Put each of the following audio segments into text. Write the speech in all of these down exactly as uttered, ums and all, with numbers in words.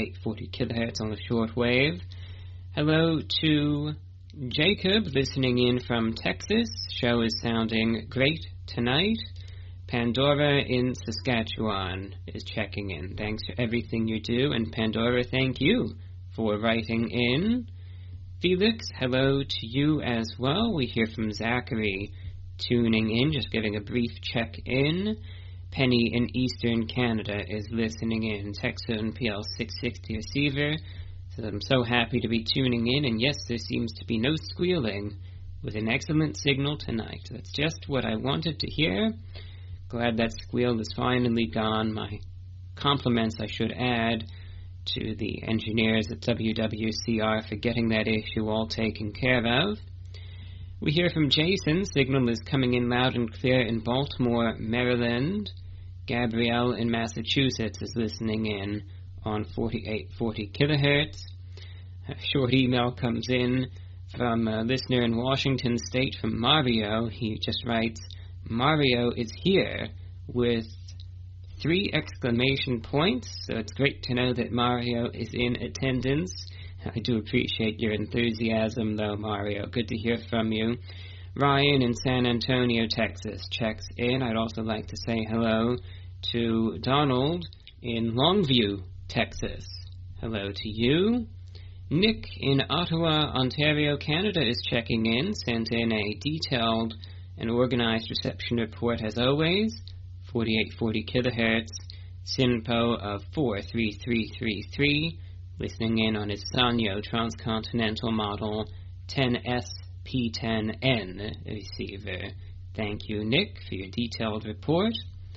forty-eight forty kilohertz on the shortwave. Hello to Jacob, listening in from Texas. Show is sounding great tonight. Pandora in Saskatchewan is checking in. Thanks for everything you do. And Pandora, thank you for writing in. Felix, hello to you as well. We hear from Zachary tuning in, just giving a brief check-in. Penny in Eastern Canada is listening in. Texan P L six sixty receiver says, I'm so happy to be tuning in, and yes, there seems to be no squealing with an excellent signal tonight. That's just what I wanted to hear. Glad that squeal is finally gone. My compliments, I should add, to the engineers at W W C R for getting that issue all taken care of. We hear from Jason. Signal is coming in loud and clear in Baltimore, Maryland. Gabrielle in Massachusetts is listening in on forty-eight forty kilohertz. A short email comes in from a listener in Washington State, from Mario. He just writes, Mario is here, with three exclamation points. So it's great to know that Mario is in attendance. I do appreciate your enthusiasm, though, Mario. Good to hear from you. Ryan in San Antonio, Texas, checks in. I'd also like to say hello to Donald in Longview, Texas. Hello to you. Nick in Ottawa, Ontario, Canada is checking in. Sent in a detailed and organized reception report as always. forty-eight forty kilohertz, S I N P O of four three three three three. Listening in on his Sanyo Transcontinental Model ten S P ten N receiver. Thank you, Nick, for your detailed report.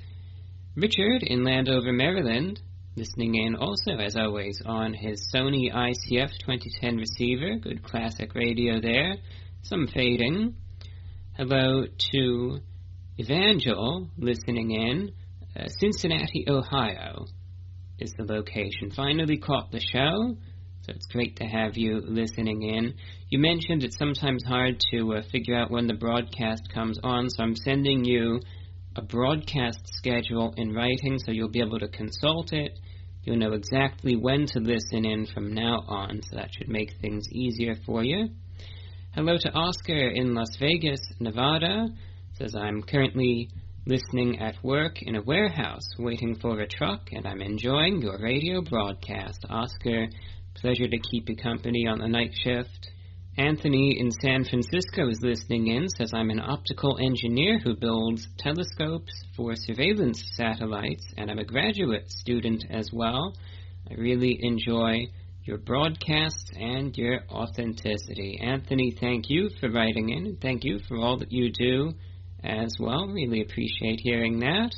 Richard in Landover, Maryland, listening in also, as always, on his Sony I C F twenty ten receiver. Good classic radio there. Some fading. Hello to Evangel, listening in. Uh, Cincinnati, Ohio is the location. Finally caught the show, so it's great to have you listening in. You mentioned it's sometimes hard to uh, figure out when the broadcast comes on, so I'm sending you a broadcast schedule in writing, so you'll be able to consult it. You'll know exactly when to listen in from now on, so that should make things easier for you. Hello to Oscar in Las Vegas, Nevada. Says, I'm currently listening at work in a warehouse, waiting for a truck, and I'm enjoying your radio broadcast. Oscar, pleasure to keep you company on the night shift. Anthony in San Francisco is listening in. Says, I'm an optical engineer who builds telescopes for surveillance satellites, and I'm a graduate student as well. I really enjoy your broadcasts and your authenticity. Anthony, thank you for writing in, and thank you for all that you do as well. Really appreciate hearing that.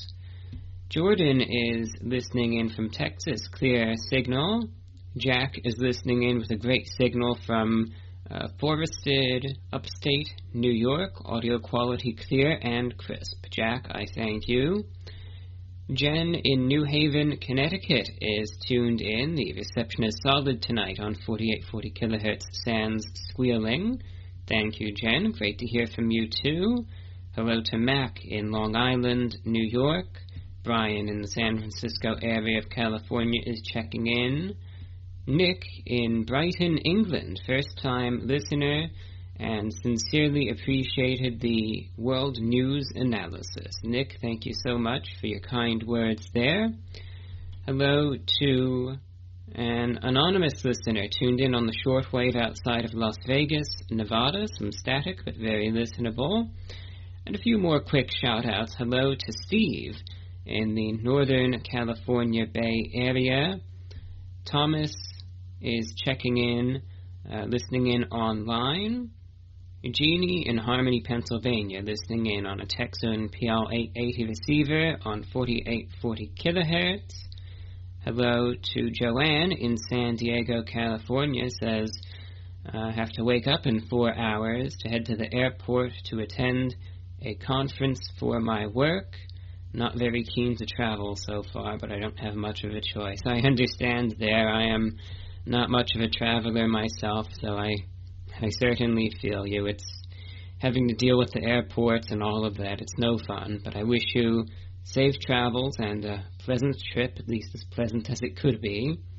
Jordan is listening in from Texas, clear signal. Jack is listening in with a great signal from uh, forested upstate New York. Audio quality clear and crisp. Jack, I thank you. Jen in New Haven, Connecticut is tuned in. The reception is solid tonight on forty-eight forty kilohertz, sans squealing. Thank you, Jen. Great to hear from you too. Hello to Mac in Long Island, New York. Brian in the San Francisco area of California is checking in. Nick in Brighton, England, first-time listener, and sincerely appreciated the world news analysis. Nick, thank you so much for your kind words there. Hello to an anonymous listener tuned in on the shortwave outside of Las Vegas, Nevada. Some static, but very listenable. And a few more quick shout-outs. Hello to Steve in the Northern California Bay Area. Thomas is checking in, uh, listening in online. Eugenie in Harmony, Pennsylvania, listening in on a Texan P L eight eighty receiver on forty-eight forty kilohertz. Hello to Joanne in San Diego, California, says, I uh, have to wake up in four hours to head to the airport to attend a conference for my work. Not very keen to travel so far, but I don't have much of a choice. I understand there. I am not much of a traveler myself, so I I certainly feel you. It's having to deal with the airports and all of that. It's no fun, but I wish you safe travels and a pleasant trip, at least as pleasant as it could be.